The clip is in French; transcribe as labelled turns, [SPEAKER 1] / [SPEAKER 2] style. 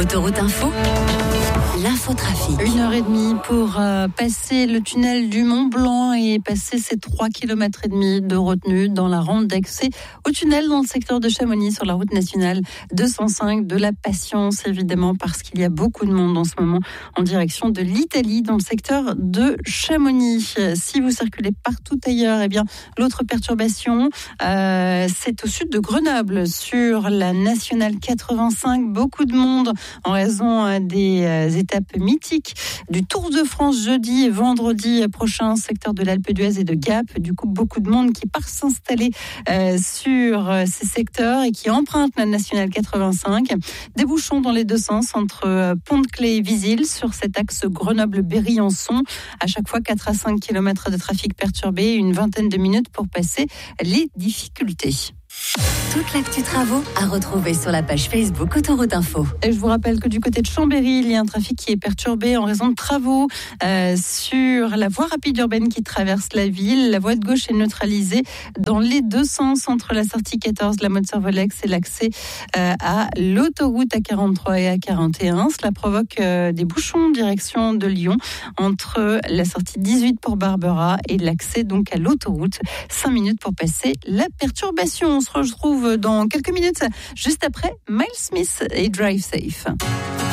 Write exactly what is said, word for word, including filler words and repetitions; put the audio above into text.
[SPEAKER 1] Autoroute Info, l'infotrafic.
[SPEAKER 2] Une heure et demie pour euh, passer le tunnel du Mont Blanc et passer ces trois kilomètres et demi de retenue dans la rampe d'accès au tunnel dans le secteur de Chamonix sur la route nationale deux cent cinq. De la patience évidemment parce qu'il y a beaucoup de monde en ce moment en direction de l'Italie dans le secteur de Chamonix. Si vous circulez partout ailleurs, eh bien l'autre perturbation euh, c'est au sud de Grenoble sur la nationale quatre-vingt-cinq. Beaucoup de monde en raison des euh, étapes mythiques du Tour de France jeudi et vendredi prochain, secteur de l'Alpe d'Huez et de Gap. Du coup, beaucoup de monde qui part s'installer euh, sur euh, ces secteurs et qui empruntent la nationale quatre-vingt-cinq. Des bouchons dans les deux sens entre euh, Pont-de-Claix et Visil sur cet axe Grenoble-Berriançon. À chaque fois, quatre à cinq kilomètres de trafic perturbé, une vingtaine de minutes pour passer les difficultés.
[SPEAKER 1] Toute l'actu travaux à retrouver sur la page Facebook Autoroute Info.
[SPEAKER 2] Et je vous rappelle que du côté de Chambéry, il y a un trafic qui est perturbé en raison de travaux euh, sur la voie rapide urbaine qui traverse la ville. La voie de gauche est neutralisée dans les deux sens entre la sortie quatorze, la Motte-Servolex et l'accès euh, à l'autoroute A quarante-trois et A quarante et un. Cela provoque euh, des bouchons en direction de Lyon entre la sortie dix-huit pour Barbera et l'accès donc à l'autoroute. Cinq minutes pour passer la perturbation. On se retrouve dans quelques minutes, juste après Miles Smith et Drive Safe.